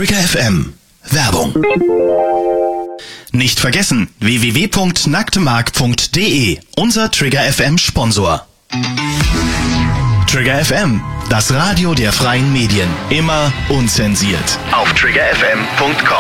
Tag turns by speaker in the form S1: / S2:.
S1: Trigger FM. Werbung. Nicht vergessen, www.nacktmark.de, unser Trigger FM Sponsor. Trigger FM, das Radio der freien Medien. Immer unzensiert. Auf triggerfm.com.